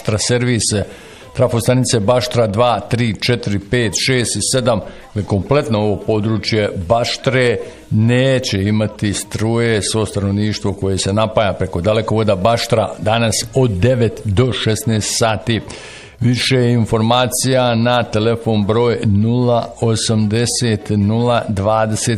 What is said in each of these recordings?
Baštra servis, trafostanice Baštra 2, 3, 4, 5, 6 i 7, gdje kompletno ovo područje Baštre neće imati struje, svo stanovništvo koje se napaja preko dalekovoda Baštra danas od 9 do 16 sati. Više informacija na telefon broj 080 020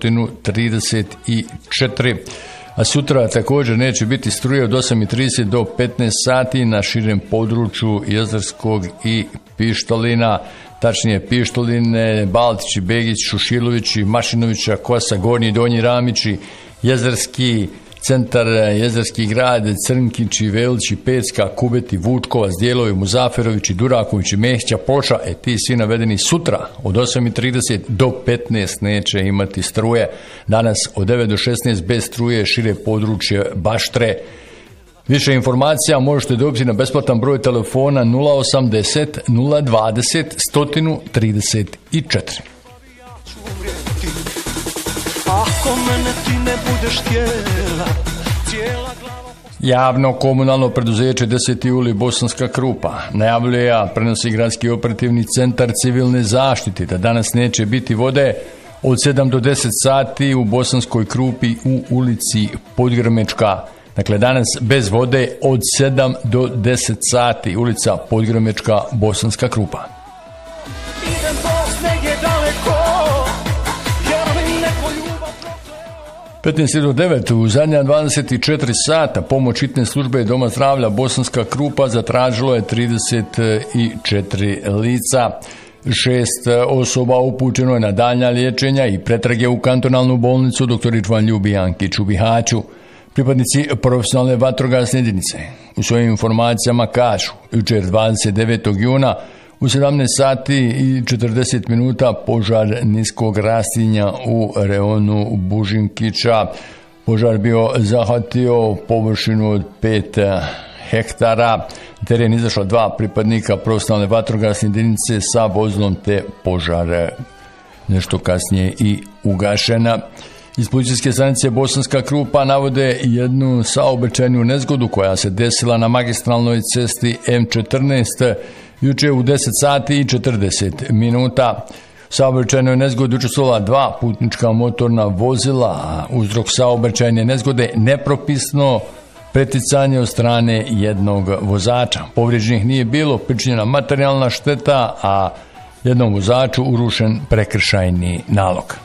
134. A sutra također neće biti struje od 8:30 do 15 sati na širem području Jezerskog i Pištolina, tačnije Pištoline, Baltići, Begić, Šušilovići, Mašinovića, Kosa, Gornji, Donji Ramići, Jezerski centar, Jezerski grad, Crnkići, Velići, Pecka, Kubeti, Vučkovac, Dijelovi, Muzaferovići, Durakovići, Mehća, Ploča, ti svi navedeni sutra od 8:30 do 15 neće imati struje. Danas od 9 do 16 bez struje šire područje Baštre. Više informacija možete dobiti na besplatan broj telefona 080 020 134. Ako mene ti ne budeš htjela, cijela glava... Javno komunalno preduzeće 10. juli Bosanska Krupa najavljuje, a prenosi Gradski operativni centar civilne zaštite, da danas neće biti vode od 7 do 10 sati u Bosanskoj Krupi u ulici Podgrmečka. Dakle, danas bez vode od 7 do 10 sati, ulica Podgrmečka, Bosanska Krupa. 15:09 u zadnja 24 sata pomoć hitne službe Doma zdravlja Bosanska Krupa zatražilo je 34 lica. 6 osoba upućeno je na daljnja liječenja i pretrage u kantonalnu bolnicu dr. Ivan Ljubi Jankić u Bihaću. Pripadnici profesionalne vatrogasne jedinice u svojim informacijama kažu, jučer 29. juna u 17 sati i 40 minuta požar niskog rastinja u reonu Bužinkića. Požar bio zahvatio površinu od 5 hektara. Teren izašla 2 pripadnika profesionalne vatrogasne jedinice sa vozilom, te požar nešto kasnije i ugašena. Iz policijske stanice Bosanska Krupa navode jednu saobraćajnu nezgodu koja se desila na magistralnoj cesti M14 juče u 10 sati i 40 minuta. Saobraćajnoj nezgodi učestvovala 2 putnička motorna vozila, a uzrok saobraćajne nezgode nepropisno preticanje od strane jednog vozača. Povrijeđenih nije bilo, pričinjena materijalna šteta, a jednom vozaču urušen prekršajni nalog.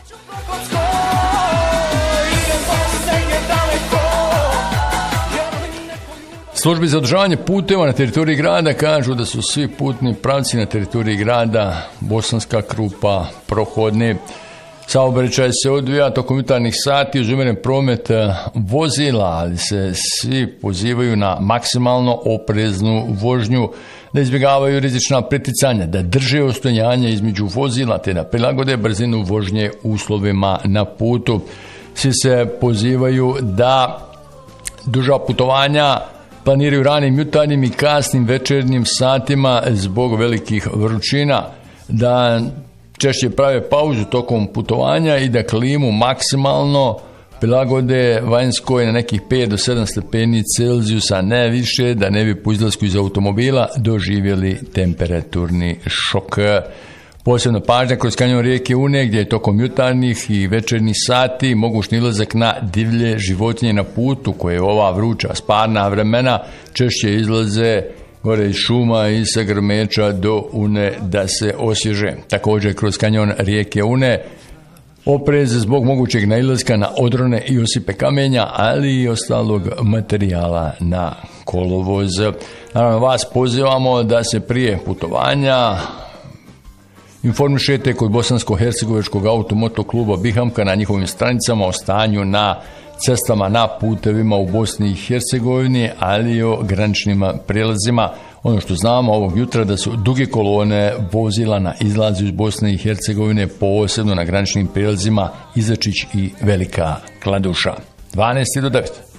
Službi za održavanje puteva na teritoriji grada kažu da su svi putni pravci na teritoriji grada Bosanska Krupa prohodni. Saobraćaj se odvija tokom jutarnjih sati uz umjeren promet vozila, ali se svi pozivaju na maksimalno opreznu vožnju, da izbjegavaju rizična preticanja, da drže ostojanje između vozila te da prilagode brzinu vožnje uslovima na putu. Svi se pozivaju da duža putovanja planiraju ranim jutarnjim i kasnim večernjim satima zbog velikih vrućina, da češće prave pauzu tokom putovanja i da klimu maksimalno prilagode vanjskoj na nekih 5 do 7 stepeni Celzijusa, ne više, da ne bi po izlasku iz automobila doživjeli temperaturni šok. Posebno pažnja kroz kanjon rijeke Une, gdje je tokom jutarnjih i večernjih sati mogućni izlazak na divlje životinje na putu, koje ova vruća sparna vremena češće izlaze gore iz šuma i sa grmeća do Une da se osvježe. Također kroz kanjon rijeke Une oprez zbog mogućeg nailaska na odrone i osipe kamenja, ali i ostalog materijala na kolovoz. Naravno, vas pozivamo da se prije putovanja informišete kod Bosansko-hercegovačkog automoto kluba Bihamka na njihovim stranicama o stanju na cestama, na putevima u Bosni i Hercegovini, ali i o graničnim prijelazima. Ono što znamo ovog jutra da su duge kolone vozila na izlazu iz Bosne i Hercegovine, posebno na graničnim prijelazima Izačić i Velika Kladuša. 12 do 9.